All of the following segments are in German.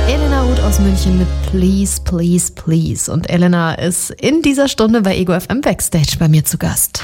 Elena Ruth aus München mit Please, Please, Please. Und Elena ist in dieser Stunde bei Ego FM Backstage bei mir zu Gast.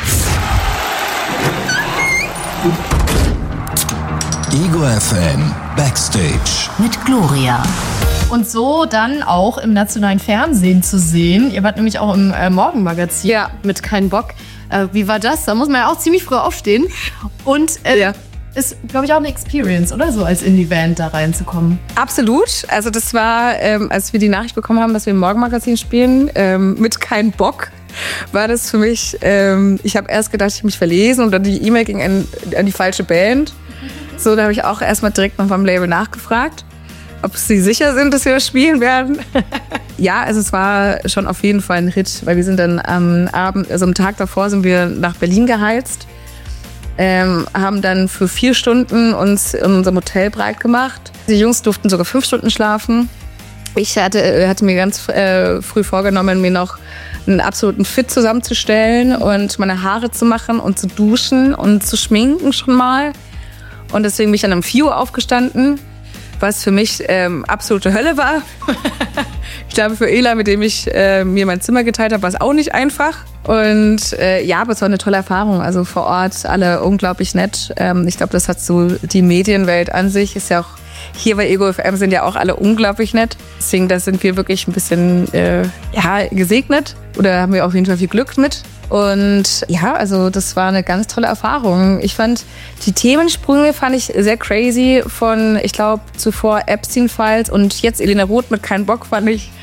Ego FM Backstage mit Gloria. Und so dann auch im nationalen Fernsehen zu sehen. Ihr wart nämlich auch im Morgenmagazin mit Kein Bock. Wie war das? Da muss man ja auch ziemlich früh aufstehen. Und ist, glaube ich, auch eine Experience, oder so, als Indie-Band da reinzukommen. Absolut. Also das war, als wir die Nachricht bekommen haben, dass wir im Morgenmagazin spielen, mit Kein Bock, war das für mich, ich habe erst gedacht, ich habe mich verlesen und dann die E-Mail ging an die falsche Band. So, da habe ich auch erstmal direkt noch beim Label nachgefragt, ob sie sicher sind, dass wir das spielen werden. Ja, also es war schon auf jeden Fall ein Hit, weil wir sind dann am Abend, also am Tag davor sind wir nach Berlin geheizt, haben dann für 4 Stunden uns in unserem Hotel breit gemacht. Die Jungs durften sogar 5 Stunden schlafen. Ich hatte mir ganz früh vorgenommen, mir noch einen absoluten Fit zusammenzustellen und meine Haare zu machen und zu duschen und zu schminken schon mal. Und deswegen bin ich dann um 4 Uhr aufgestanden, was für mich absolute Hölle war. Ich glaube, für Ela, mit dem ich mir mein Zimmer geteilt habe, war es auch nicht einfach. Und aber es war eine tolle Erfahrung. Also vor Ort alle unglaublich nett. Ich glaube, das hat so die Medienwelt an sich. Ist ja auch hier bei Ego FM sind ja auch alle unglaublich nett. Deswegen, da sind wir wirklich ein bisschen gesegnet. Oder haben wir auf jeden Fall viel Glück mit. Und ja, also das war eine ganz tolle Erfahrung. Ich fand die Themensprünge sehr crazy von, ich glaube, zuvor Epstein-Files und jetzt Elena Roth mit Kein Bock fand ich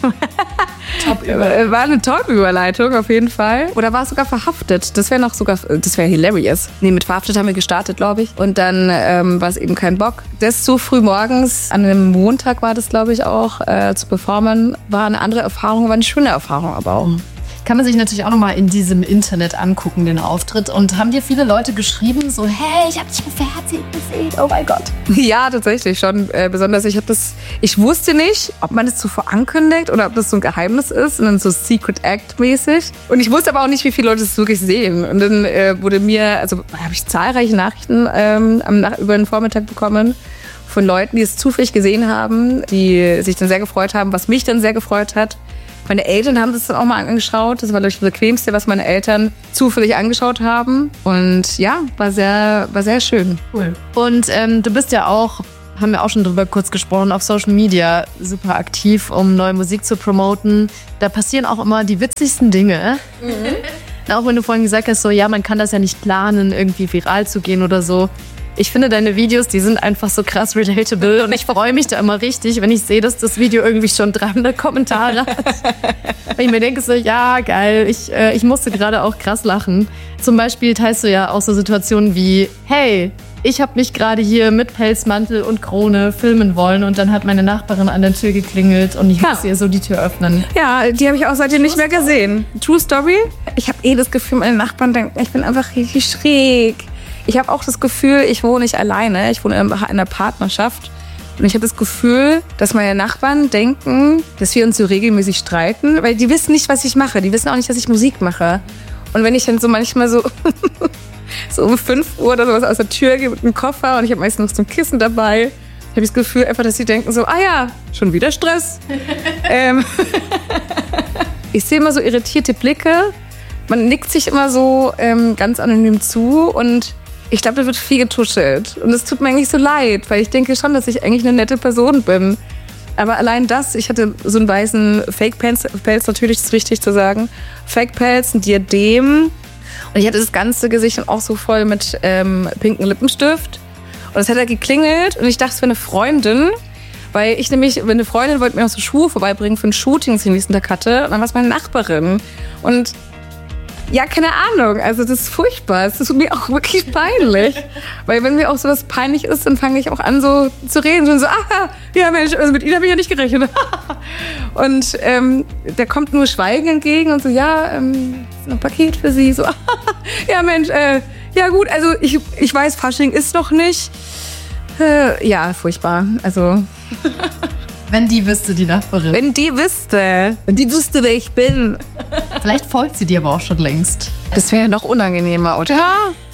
war eine Top-Überleitung auf jeden Fall. Oder war es sogar Verhaftet? Das wäre hilarious. Nee, mit Verhaftet haben wir gestartet, glaube ich. Und dann war es eben Kein Bock. Das so früh morgens, an einem Montag war das, glaube ich, auch, zu performen, war eine andere Erfahrung, war eine schöne Erfahrung aber auch. Kann man sich natürlich auch nochmal in diesem Internet angucken, den Auftritt. Und haben dir viele Leute geschrieben, so, hey, ich hab dich im Fernsehen gesehen, oh mein Gott. Ja, tatsächlich schon. Besonders, ich wusste nicht, ob man das so vorankündigt oder ob das so ein Geheimnis ist und dann so Secret Act-mäßig. Und ich wusste aber auch nicht, wie viele Leute es wirklich sehen. Und dann habe ich zahlreiche Nachrichten über den Vormittag bekommen von Leuten, die es zufällig gesehen haben, die sich dann sehr gefreut haben, was mich dann sehr gefreut hat. Meine Eltern haben das dann auch mal angeschaut. Das war, glaube ich, das Bequemste, was meine Eltern zufällig angeschaut haben. Und ja, war sehr schön. Cool. Und du bist ja auch, haben wir auch schon drüber kurz gesprochen, auf Social Media super aktiv, um neue Musik zu promoten. Da passieren auch immer die witzigsten Dinge. Mhm. Auch wenn du vorhin gesagt hast, so ja, man kann das ja nicht planen, irgendwie viral zu gehen oder so. Ich finde deine Videos, die sind einfach so krass relatable und ich freue mich da immer richtig, wenn ich sehe, dass das Video irgendwie schon 300 Kommentare hat. Weil ich mir denke so, ja, geil, ich musste gerade auch krass lachen. Zum Beispiel teilst du ja auch so Situationen wie, hey, ich habe mich gerade hier mit Pelzmantel und Krone filmen wollen und dann hat meine Nachbarin an der Tür geklingelt und ich musste ihr so die Tür öffnen. Ja, die habe ich auch seitdem nicht mehr gesehen. True Story? Ich habe das Gefühl, meine Nachbarn denken, ich bin einfach richtig schräg. Ich habe auch das Gefühl, ich wohne nicht alleine, ich wohne in einer Partnerschaft. Und ich habe das Gefühl, dass meine Nachbarn denken, dass wir uns so regelmäßig streiten, weil die wissen nicht, was ich mache. Die wissen auch nicht, dass ich Musik mache. Und wenn ich dann so manchmal so um 5 Uhr oder sowas aus der Tür gehe mit einem Koffer und ich habe meistens noch so ein Kissen dabei, habe ich das Gefühl einfach, dass sie denken so, ah ja, schon wieder Stress. Ich sehe immer so irritierte Blicke. Man nickt sich immer so ganz anonym zu und ich glaube, da wird viel getuschelt. Und es tut mir eigentlich so leid, weil ich denke schon, dass ich eigentlich eine nette Person bin. Aber allein das, ich hatte so einen weißen Fake-Pelz, natürlich ist es wichtig zu sagen, Fake-Pelz, ein Diadem. Und ich hatte das ganze Gesicht auch so voll mit pinken Lippenstift. Und es hat halt geklingelt und ich dachte, es wäre eine Freundin. Weil ich nämlich, eine Freundin wollte mir noch so Schuhe vorbeibringen für ein Shooting, das ich am nächsten Tag hatte. Und dann war es meine Nachbarin. Und ja, keine Ahnung. Also das ist furchtbar. Es ist mir auch wirklich peinlich. Weil wenn mir auch sowas peinlich ist, dann fange ich auch an so zu reden. Und so, ja Mensch, also mit Ihnen habe ich ja nicht gerechnet. Und da kommt nur Schweigen entgegen und so, ja, ist noch ein Paket für Sie. So, ja Mensch, ja gut, also ich weiß, Fasching ist noch nicht. Ja, furchtbar. Also... Wenn die wüsste, die Nachbarin. Wenn die wüsste, wer ich bin. Vielleicht folgt sie dir aber auch schon längst. Das wäre ja noch unangenehmer, oder?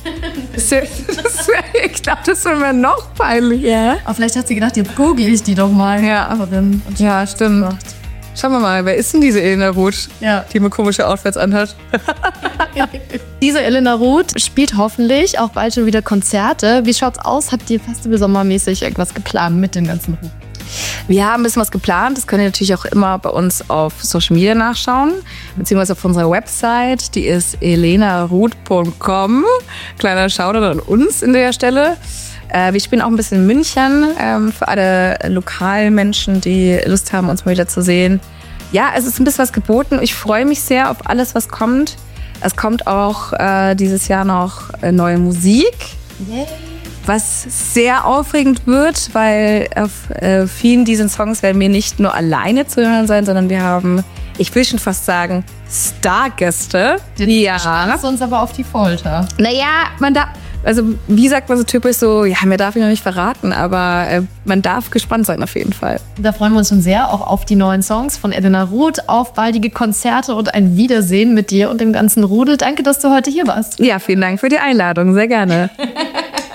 Ich glaube, das wäre mir noch peinlicher. Aber vielleicht hat sie gedacht, jetzt google ich die doch mal. Ja, aber dann. Ja, stimmt. Schauen wir mal, wer ist denn diese Elena Roth, die mir komische Outfits anhat? Diese Elena Roth spielt hoffentlich auch bald schon wieder Konzerte. Wie schaut's aus? Habt ihr Festival sommermäßig irgendwas geplant mit dem ganzen Ruf? Wir haben ein bisschen was geplant. Das könnt ihr natürlich auch immer bei uns auf Social Media nachschauen, beziehungsweise auf unserer Website. Die ist elenaroth.com. Kleiner Shoutout an uns in der Stelle. Wir spielen auch ein bisschen in München für alle Lokalmenschen, die Lust haben, uns mal wieder zu sehen. Ja, es ist ein bisschen was geboten. Ich freue mich sehr auf alles, was kommt. Es kommt auch dieses Jahr noch neue Musik. Yay. Was sehr aufregend wird, weil auf vielen diesen Songs werden wir nicht nur alleine zu hören sein, sondern wir haben, ich will schon fast sagen, Stargäste. Ja. Lass uns aber auf die Folter. Naja, also wie sagt man so typisch so, ja, mehr darf ich noch nicht verraten, aber man darf gespannt sein auf jeden Fall. Da freuen wir uns schon sehr, auch auf die neuen Songs von Elena Roth, auf baldige Konzerte und ein Wiedersehen mit dir und dem ganzen Rudel. Danke, dass du heute hier warst. Ja, vielen Dank für die Einladung, sehr gerne.